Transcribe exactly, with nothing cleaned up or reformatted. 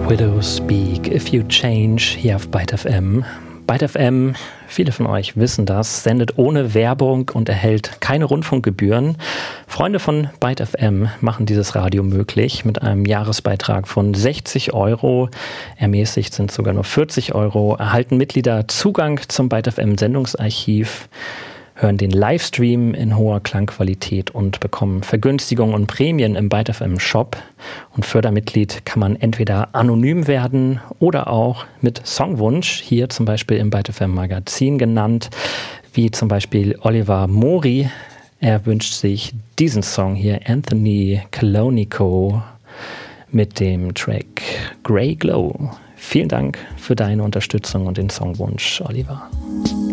Widows Speak, If You Change, hier auf Byte F M. Byte F M, viele von euch wissen das, sendet ohne Werbung und erhält keine Rundfunkgebühren. Freunde von Byte F M machen dieses Radio möglich mit einem Jahresbeitrag von sechzig Euro. Ermäßigt sind sogar nur vierzig Euro. Erhalten Mitglieder Zugang zum Byte F M Sendungsarchiv, hören den Livestream in hoher Klangqualität und bekommen Vergünstigungen und Prämien im Byte F M Shop. Und Fördermitglied kann man entweder anonym werden oder auch mit Songwunsch, hier zum Beispiel im Byte F M Magazin genannt, wie zum Beispiel Oliver Mori. Er wünscht sich diesen Song hier, Anthony Colonico, mit dem Track Grey Glow. Vielen Dank für deine Unterstützung und den Songwunsch, Oliver.